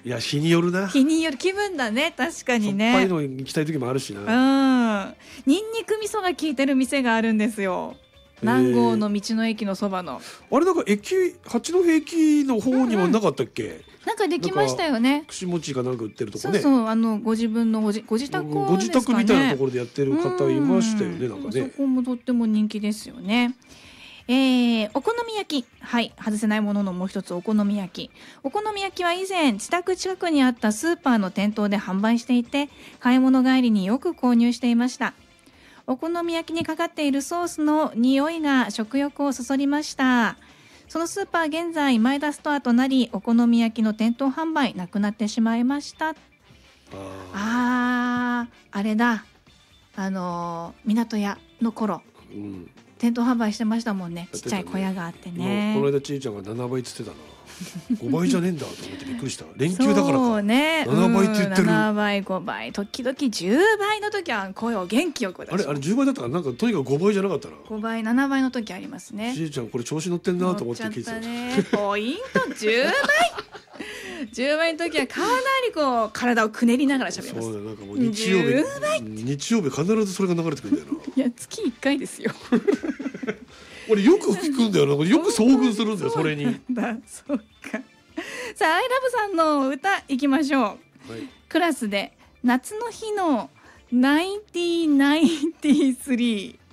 いや日によるな。 日による気分だね。確かにね。 しょっぱいの行きたい時もあるしな。 ニンニク味噌が効いてる店があるんですよ。南郷の道の駅のそばの。 あれなんか八戸駅の方にもなかったっけ？ なんかできましたよね。 串餅かなんか売ってるとこね。 そうご自分のご自宅ですかね。 ご自宅みたいなところでやってる方いましたよね。なんかね。 そこもとっても人気ですよね。お好み焼き、はい、外せないもののもう一つ、お好み焼き。お好み焼きは以前自宅近くにあったスーパーの店頭で販売していて、買い物帰りによく購入していました。お好み焼きにかかっているソースの匂いが食欲をそそりました。そのスーパー現在前田ストアとなり、お好み焼きの店頭販売なくなってしまいました。あれだ、港屋の頃、店頭販売してましたもんね。ちっちゃい小屋があってね。 この間ちいちゃんが7倍っつってたな。5倍じゃねえんだと思ってびっくりした。連休だからか。 そうね。 7倍って言ってる。 7倍5倍時々10倍の時は声を元気よく出します。 あれ10倍だったからなんかとにかく5倍じゃなかったな。 5倍7倍の時ありますね。 ちいちゃんこれ調子乗ってんなと思って聞いてたね。ポイント10倍10倍の時はかなりこう体をくねりながら喋ります。 そうだ、なんかもう日曜日必ずそれが流れてくるんだよな。 いや月1回ですよ。 俺よく聞くんだよな。よく遭遇するんだよそれに。 そうか。さあアイラブさんの歌いきましょう。はい、クラスで夏の日の1993